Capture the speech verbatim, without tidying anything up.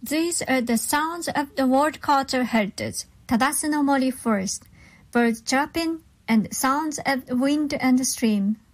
These are the sounds of the woodcutter heritage, Tadasu no Mori forest, birds chirping, and sounds of wind and stream.